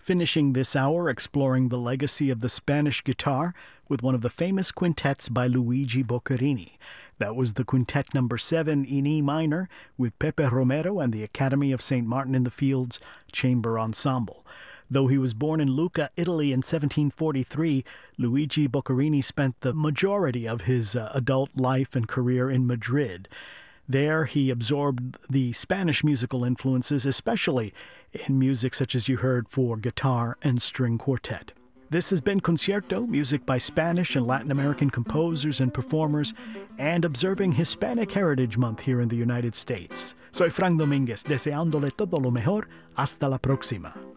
Finishing this hour exploring the legacy of the Spanish guitar with one of the famous quintets by Luigi Boccherini. That was the Quintet Number 7 in E minor with Pepe Romero and the Academy of St. Martin in the Fields Chamber Ensemble. Though he was born in Lucca, Italy in 1743, Luigi Boccherini spent the majority of his adult life and career in Madrid. There he absorbed the Spanish musical influences, especially in music such as you heard for guitar and string quartet. This has been Concierto, music by Spanish and Latin American composers and performers, and observing Hispanic Heritage Month here in the United States. Soy Frank Domínguez, deseándole todo lo mejor. Hasta la próxima.